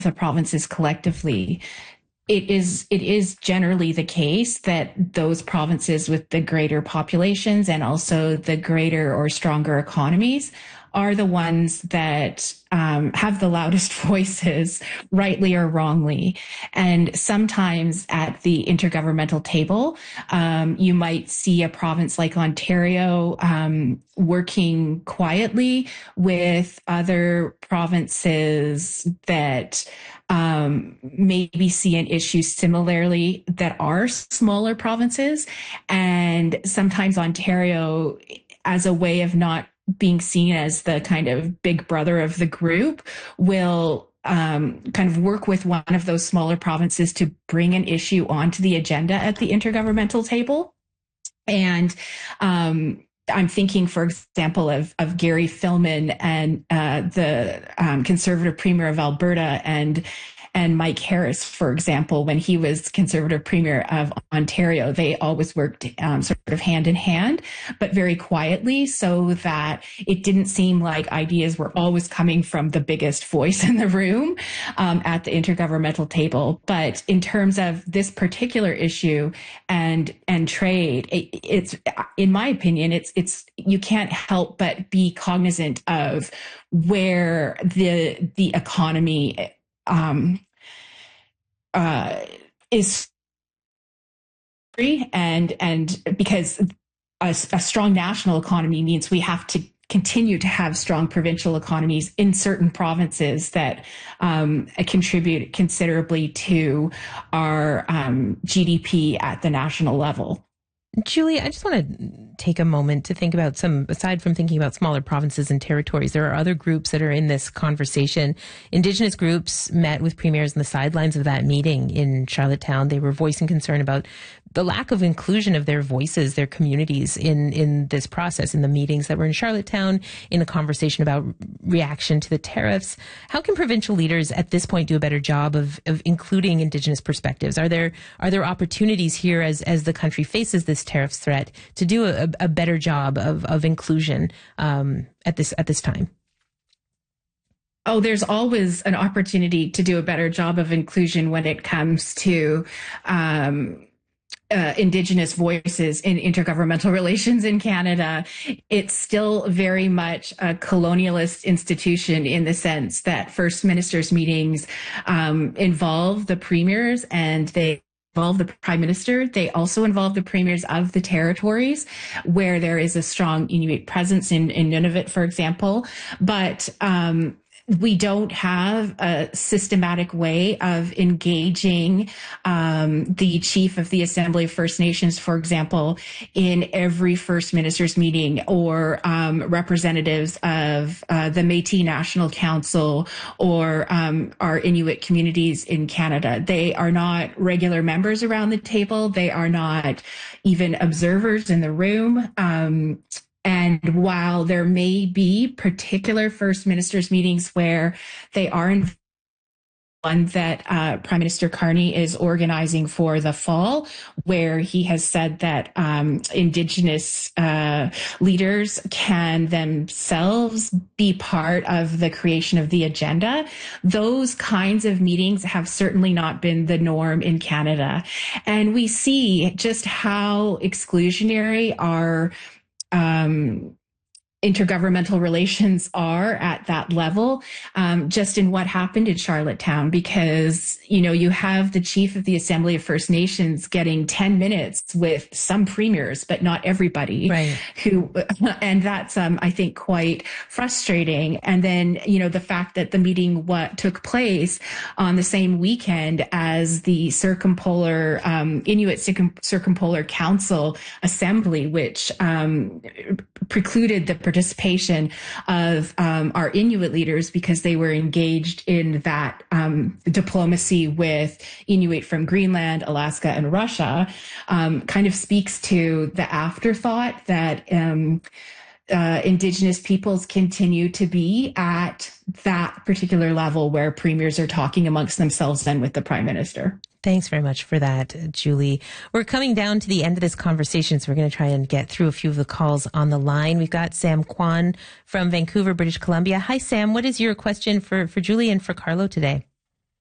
the provinces collectively, it is generally the case that those provinces with the greater populations and also the greater or stronger economies are the ones that have the loudest voices, rightly or wrongly. And sometimes at the intergovernmental table, you might see a province like Ontario working quietly with other provinces that maybe see an issue similarly that are smaller provinces. And sometimes Ontario, as a way of not being seen as the kind of big brother of the group, will kind of work with one of those smaller provinces to bring an issue onto the agenda at the intergovernmental table. And I'm thinking, for example, of Gary Filmon and the Conservative Premier of Alberta and Mike Harris, for example, when he was Conservative Premier of Ontario. They always worked sort of hand in hand, but very quietly, so that it didn't seem like ideas were always coming from the biggest voice in the room at the intergovernmental table. But in terms of this particular issue and trade, it's, in my opinion, it's you can't help but be cognizant of where the economy is free, and because a strong national economy means we have to continue to have strong provincial economies in certain provinces that contribute considerably to our GDP at the national level. Julie, I just want to take a moment to think about aside from thinking about smaller provinces and territories, there are other groups that are in this conversation. Indigenous groups met with premiers on the sidelines of that meeting in Charlottetown. They were voicing concern about the lack of inclusion of their voices, their communities in this process, in the meetings that were in Charlottetown, in the conversation about reaction to the tariffs. How can provincial leaders at this point do a better job of including Indigenous perspectives? Are there opportunities here as the country faces this tariffs threat to do a better job of inclusion at this time? Oh, there's always an opportunity to do a better job of inclusion when it comes to Indigenous voices in intergovernmental relations in Canada. It's still very much a colonialist institution in the sense that First Ministers' meetings involve the premiers and they involve the prime minister. They also involve the premiers of the territories where there is a strong Inuit presence in Nunavut, for example. But we don't have a systematic way of engaging the chief of the Assembly of First Nations, for example, in every First Ministers meeting, or representatives of the Métis National Council or our Inuit communities in Canada. They are not regular members around the table. They are not even observers in the room. And while there may be particular First Ministers meetings where they are in one that Prime Minister Carney is organizing for the fall, where he has said that Indigenous leaders can themselves be part of the creation of the agenda. Those kinds of meetings have certainly not been the norm in Canada. And we see just how exclusionary our intergovernmental relations are at that level, just in what happened in Charlottetown, because, you have the chief of the Assembly of First Nations getting 10 minutes with some premiers, but not everybody. Right. And that's, I think, quite frustrating. And then, the fact that the meeting took place on the same weekend as the Circumpolar, Inuit Circumpolar Council Assembly, which precluded the participation of our Inuit leaders because they were engaged in that diplomacy with Inuit from Greenland, Alaska, and Russia, kind of speaks to the afterthought that Indigenous peoples continue to be at that particular level where premiers are talking amongst themselves and with the Prime Minister. Thanks very much for that, Julie. We're coming down to the end of this conversation, so we're going to try and get through a few of the calls on the line. We've got Sam Kwan from Vancouver, British Columbia. Hi, Sam. What is your question for Julie and for Carlo today?